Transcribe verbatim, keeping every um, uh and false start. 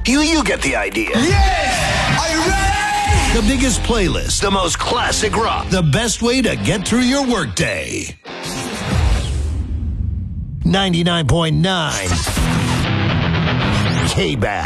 You, you get the idea. Yeah! Are you ready? The biggest playlist, the most classic rock, the best way to get through your workday. ninety-nine point nine K-B A